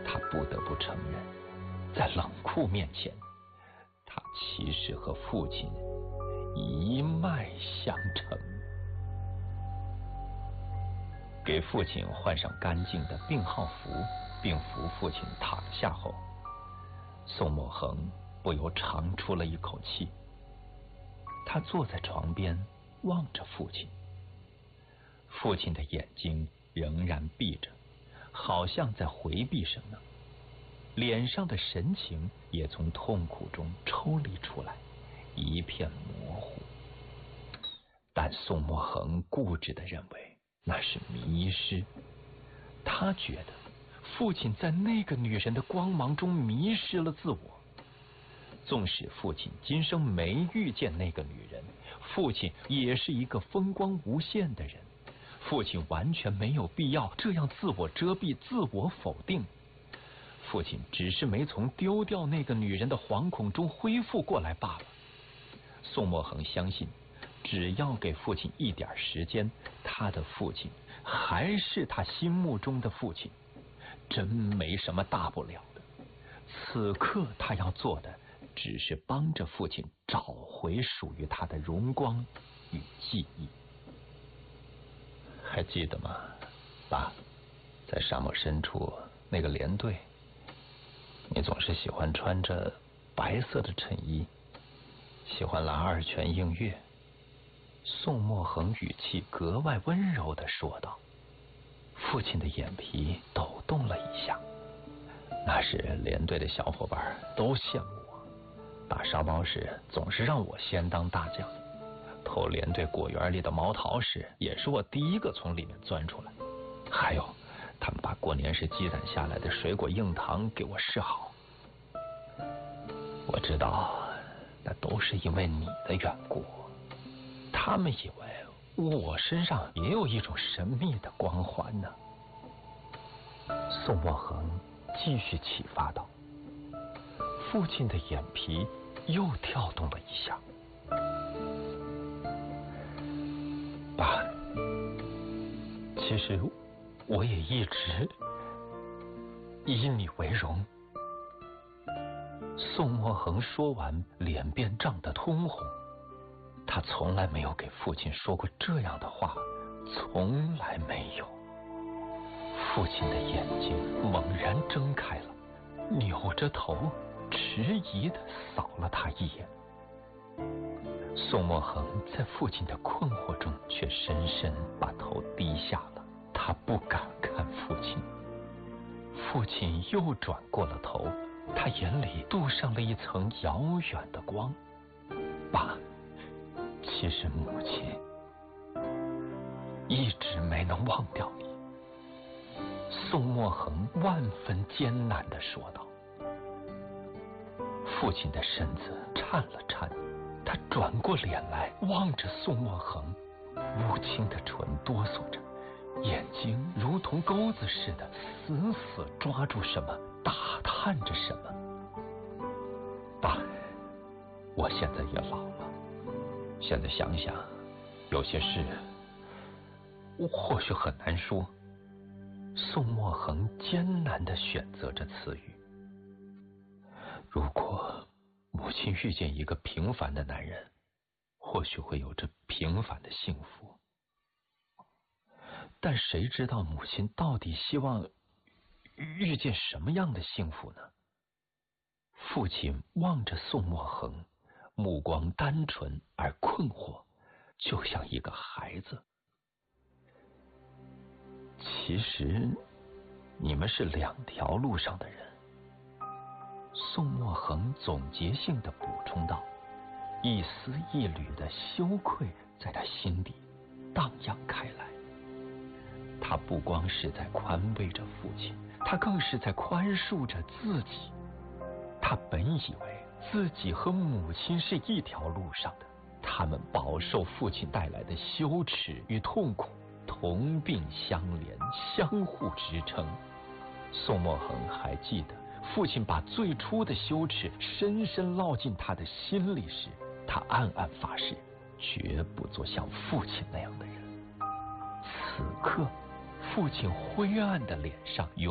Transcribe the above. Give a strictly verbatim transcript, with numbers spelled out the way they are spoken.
他不得不承认，在冷酷面前，他其实和父亲一脉相承。给父亲换上干净的病号服，并扶父亲躺下后，宋墨恒不由长出了一口气。他坐在床边望着父亲，父亲的眼睛仍然闭着，好像在回避什么，脸上的神情也从痛苦中抽离出来，一片模糊。但宋墨恒固执地认为那是迷失，他觉得父亲在那个女人的光芒中迷失了自我。纵使父亲今生没遇见那个女人，父亲也是一个风光无限的人，父亲完全没有必要这样自我遮蔽、自我否定。父亲只是没从丢掉那个女人的惶恐中恢复过来罢了。宋墨恒相信，只要给父亲一点时间，他的父亲还是他心目中的父亲，真没什么大不了的。此刻他要做的只是帮着父亲找回属于他的荣光与记忆。还记得吗，爸？在沙漠深处那个连队，你总是喜欢穿着白色的衬衣，喜欢拉二泉映月。宋墨恒语气格外温柔地说道。父亲的眼皮抖动了一下。那时连队的小伙伴都羡慕我，打沙包时总是让我先当大将，偷连队果园里的毛桃时也是我第一个从里面钻出来，还有他们把过年时积攒下来的水果硬糖给我示好。我知道那都是因为你的缘故，他们以为我身上也有一种神秘的光环呢。宋墨恒继续启发道。父亲的眼皮又跳动了一下。爸，其实我也一直以你为荣。宋墨恒说完，脸便涨得通红。他从来没有给父亲说过这样的话，从来没有。父亲的眼睛猛然睁开了，扭着头迟疑地扫了他一眼。宋墨恒在父亲的困惑中却深深把头低下了，他不敢看父亲。父亲又转过了头，他眼里镀上了一层遥远的光。爸，其实母亲一直没能忘掉你。宋墨恒万分艰难地说道。父亲的身子颤了颤，他转过脸来望着宋墨恒，乌青的唇哆嗦着，眼睛如同钩子似的死死抓住什么，打探着什么。爸，我现在也老了，现在想想，有些事或许很难说。宋墨恒艰难地选择着词语。如果母亲遇见一个平凡的男人，或许会有着平凡的幸福。但谁知道母亲到底希望遇见什么样的幸福呢？父亲望着宋墨恒，目光单纯而困惑，就像一个孩子。其实你们是两条路上的人。宋墨恒总结性地补充道，一丝一缕的羞愧在他心底荡漾开来。他不光是在宽慰着父亲，他更是在宽恕着自己。他本以为自己和母亲是一条路上的，他们饱受父亲带来的羞耻与痛苦，同病相怜，相互支撑。宋墨恒还记得父亲把最初的羞耻深深烙进他的心里时，他暗暗发誓绝不做像父亲那样的人。此刻父亲灰暗的脸上有